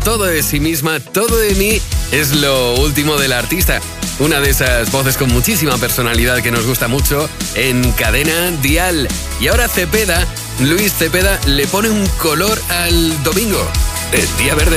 Todo de sí misma, todo de mí es lo último del artista. Una de esas voces con muchísima personalidad que nos gusta mucho en Cadena Dial. Y ahora Cepeda, Luis Cepeda, le pone un color al domingo, el Día Verde.